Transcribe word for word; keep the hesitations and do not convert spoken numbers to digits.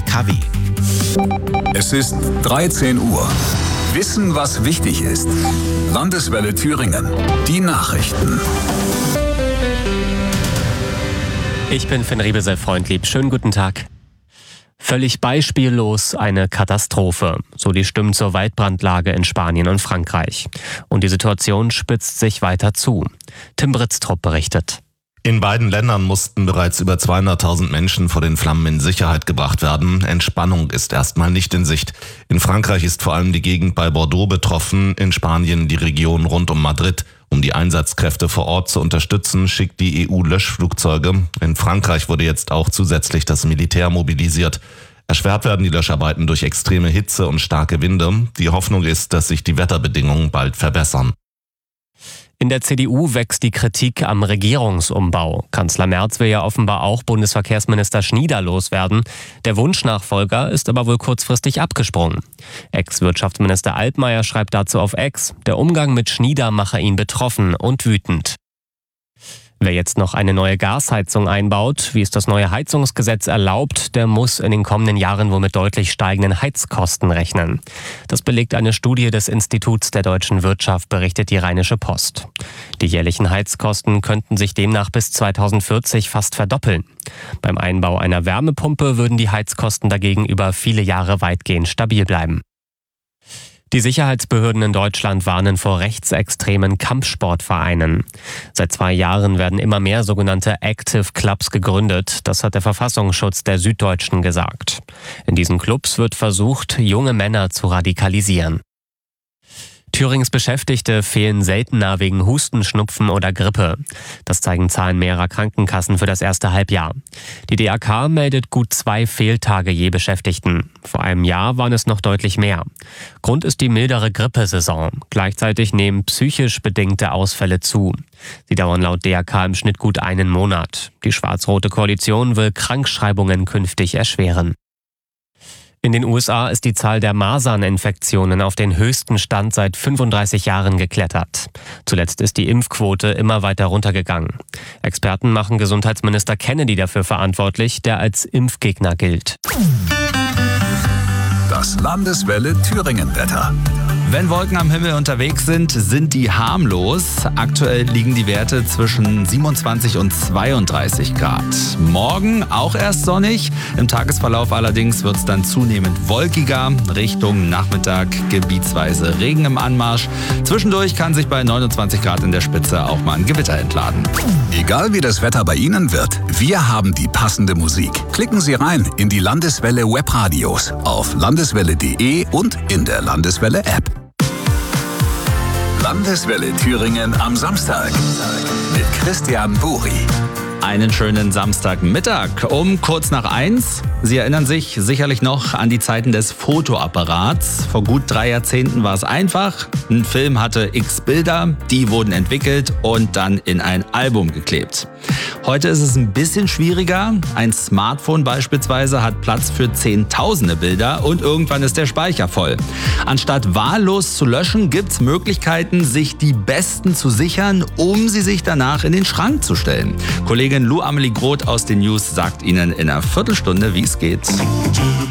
K W. Es ist dreizehn Uhr. Wissen, was wichtig ist. Landeswelle Thüringen. Die Nachrichten. Ich bin Finn Riebesel-Freundlieb. Schönen guten Tag. Völlig beispiellos eine Katastrophe, so die Stimmen zur Waldbrandlage in Spanien und Frankreich. Und die Situation spitzt sich weiter zu. Tim Britztrup berichtet. In beiden Ländern mussten bereits über zweihunderttausend Menschen vor den Flammen in Sicherheit gebracht werden. Entspannung ist erstmal nicht in Sicht. In Frankreich ist vor allem die Gegend bei Bordeaux betroffen, in Spanien die Region rund um Madrid. Um die Einsatzkräfte vor Ort zu unterstützen, schickt die E U Löschflugzeuge. In Frankreich wurde jetzt auch zusätzlich das Militär mobilisiert. Erschwert werden die Löscharbeiten durch extreme Hitze und starke Winde. Die Hoffnung ist, dass sich die Wetterbedingungen bald verbessern. In der C D U wächst die Kritik am Regierungsumbau. Kanzler Merz will ja offenbar auch Bundesverkehrsminister Schnieder loswerden. Der Wunschnachfolger ist aber wohl kurzfristig abgesprungen. Ex-Wirtschaftsminister Altmaier schreibt dazu auf X, der Umgang mit Schnieder mache ihn betroffen und wütend. Wer jetzt noch eine neue Gasheizung einbaut, wie es das neue Heizungsgesetz erlaubt, der muss in den kommenden Jahren wohl mit deutlich steigenden Heizkosten rechnen. Das belegt eine Studie des Instituts der deutschen Wirtschaft, berichtet die Rheinische Post. Die jährlichen Heizkosten könnten sich demnach bis zweitausendvierzig fast verdoppeln. Beim Einbau einer Wärmepumpe würden die Heizkosten dagegen über viele Jahre weitgehend stabil bleiben. Die Sicherheitsbehörden in Deutschland warnen vor rechtsextremen Kampfsportvereinen. Seit zwei Jahren werden immer mehr sogenannte Active Clubs gegründet. Das hat der Verfassungsschutz der Süddeutschen gesagt. In diesen Clubs wird versucht, junge Männer zu radikalisieren. Thürings Beschäftigte fehlen seltener wegen Husten, Schnupfen oder Grippe. Das zeigen Zahlen mehrerer Krankenkassen für das erste Halbjahr. Die D A K meldet gut zwei Fehltage je Beschäftigten. Vor einem Jahr waren es noch deutlich mehr. Grund ist die mildere Grippesaison. Gleichzeitig nehmen psychisch bedingte Ausfälle zu. Sie dauern laut D A K im Schnitt gut einen Monat. Die schwarz-rote Koalition will Krankschreibungen künftig erschweren. In den U S A ist die Zahl der Maserninfektionen auf den höchsten Stand seit fünfunddreißig Jahren geklettert. Zuletzt ist die Impfquote immer weiter runtergegangen. Experten machen Gesundheitsminister Kennedy dafür verantwortlich, der als Impfgegner gilt. Das Landeswelle Thüringen-Wetter. Wenn Wolken am Himmel unterwegs sind, sind die harmlos. Aktuell liegen die Werte zwischen siebenundzwanzig und zweiunddreißig Grad. Morgen auch erst sonnig. Im Tagesverlauf allerdings wird es dann zunehmend wolkiger. Richtung Nachmittag gebietsweise Regen im Anmarsch. Zwischendurch kann sich bei neunundzwanzig Grad in der Spitze auch mal ein Gewitter entladen. Egal wie das Wetter bei Ihnen wird, wir haben die passende Musik. Klicken Sie rein in die Landeswelle Webradios auf landeswelle punkt de und in der Landeswelle App. Landeswelle Thüringen am Samstag mit Christian Buri. Einen schönen Samstagmittag um kurz nach eins. Sie erinnern sich sicherlich noch an die Zeiten des Fotoapparats. Vor gut drei Jahrzehnten war es einfach. Ein Film hatte x Bilder, die wurden entwickelt und dann in ein Album geklebt. Heute ist es ein bisschen schwieriger. Ein Smartphone beispielsweise hat Platz für zehntausende Bilder und irgendwann ist der Speicher voll. Anstatt wahllos zu löschen, gibt es Möglichkeiten, sich die besten zu sichern, um sie sich danach in den Schrank zu stellen. Kollegin Lou Amelie Groth aus den News sagt Ihnen in einer Viertelstunde, wie es geht.